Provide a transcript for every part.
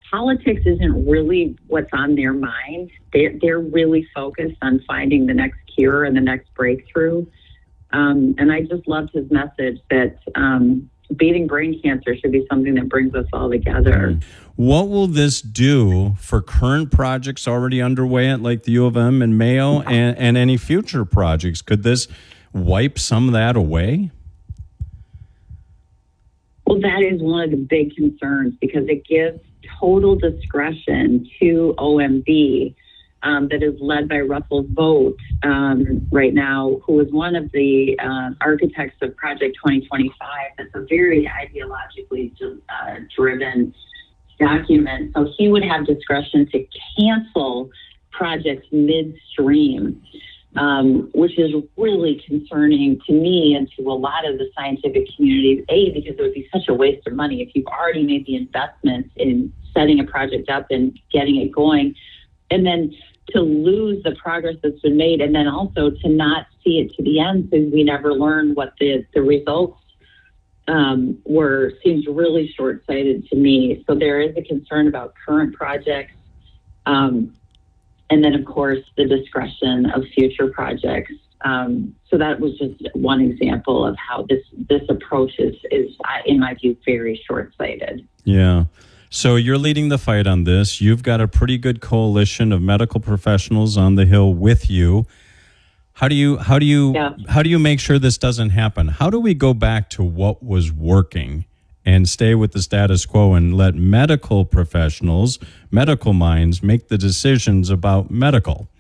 politics isn't really what's on their mind. They're really focused on finding the next cure and the next breakthrough. And I just loved his message that beating brain cancer should be something that brings us all together. What will this do for current projects already underway at like the U of M and Mayo and any future projects? Could this wipe some of that away? Well, that is one of the big concerns because it gives total discretion to OMB that is led by Russell Vought right now, who is one of the architects of Project 2025. That's a very ideologically driven document. So he would have discretion to cancel projects midstream, which is really concerning to me and to a lot of the scientific community, because it would be such a waste of money if you've already made the investment in setting a project up and getting it going, and then to lose the progress that's been made, and then also to not see it to the end because we never learn what the results were, seems really short-sighted to me. So there is a concern about current projects. And then, of course, the discretion of future projects. So that was just one example of how this approach is, in my view, very short-sighted. Yeah. So you're leading the fight on this. You've got a pretty good coalition of medical professionals on the Hill with you. How do you make sure this doesn't happen? How do we go back to what was working and stay with the status quo and let medical professionals, medical minds, make the decisions about medical?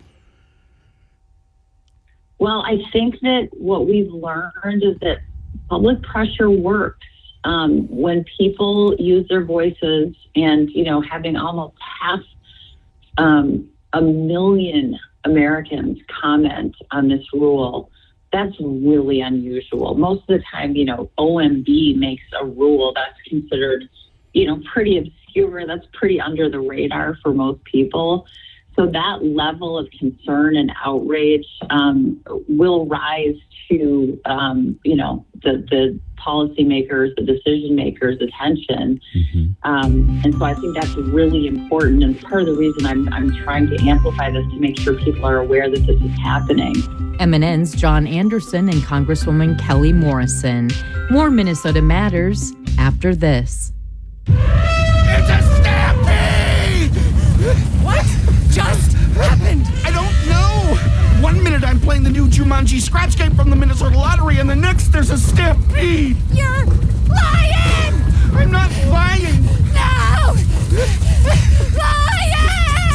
Well, I think that what we've learned is that public pressure works. When people use their voices and, having almost half a million Americans comment on this rule, that's really unusual. Most of the time, OMB makes a rule that's considered, pretty obscure. That's pretty under the radar for most people. So that level of concern and outrage will rise to, the policymakers, the decision makers' attention. Mm-hmm. And so I think that's really important. And part of the reason I'm trying to amplify this to make sure people are aware that this is happening. MNN's John Anderson and Congresswoman Kelly Morrison. More Minnesota Matters after this. It's a stampede! What just happened? I don't know. 1 minute I'm playing the new Jumanji scratch game from the Minnesota Lottery, and the next there's a stampede. You're lying! I'm not lying. No! Lying!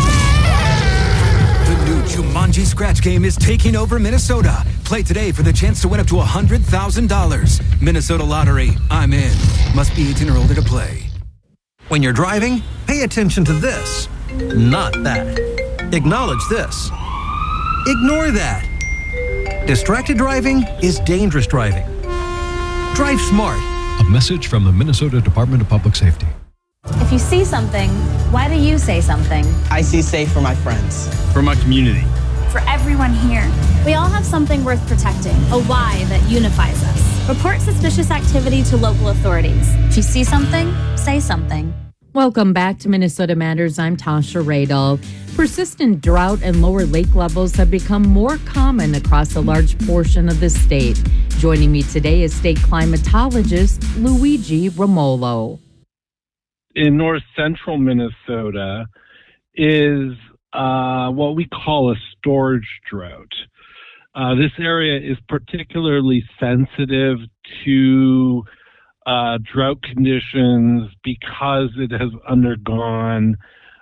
The new Jumanji scratch game is taking over Minnesota. Play today for the chance to win up to $100,000. Minnesota Lottery. I'm in. Must be 18 or older to play. When you're driving, pay attention to this, not that. Acknowledge this. Ignore that. Distracted driving is dangerous driving. Drive smart. A message from the Minnesota Department of Public Safety. If you see something, why do you say something? I see safe for my friends. For my community. For everyone here. We all have something worth protecting, a why that unifies us. Report suspicious activity to local authorities. If you see something, say something. Welcome back to Minnesota Matters. I'm Tasha Radel. Persistent drought and lower lake levels have become more common across a large portion of the state. Joining me today is state climatologist Luigi Romolo. In north central Minnesota is what we call a storage drought. This area is particularly sensitive to drought conditions because it has undergone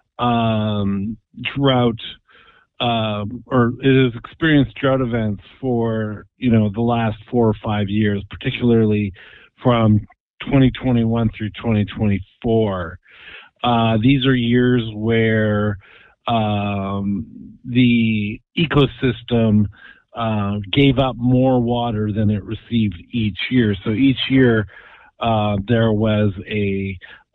drought or it has experienced drought events for the last 4 or 5 years, particularly from 2021 through 2024. These are years where the ecosystem gave up more water than it received each year. So each year there was a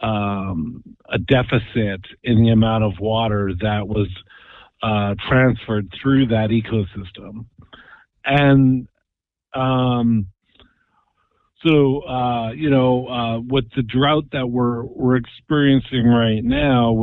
deficit in the amount of water that was transferred through that ecosystem. And with the drought that we're experiencing right now,